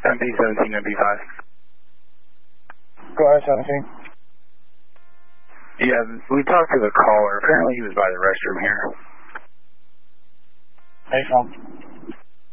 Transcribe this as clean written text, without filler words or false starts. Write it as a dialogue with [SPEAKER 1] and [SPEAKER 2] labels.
[SPEAKER 1] MP17, MP5.
[SPEAKER 2] Go ahead, 17.
[SPEAKER 1] Yeah, we talked to the caller. Apparently he was by the restroom here.
[SPEAKER 2] Hey, phone.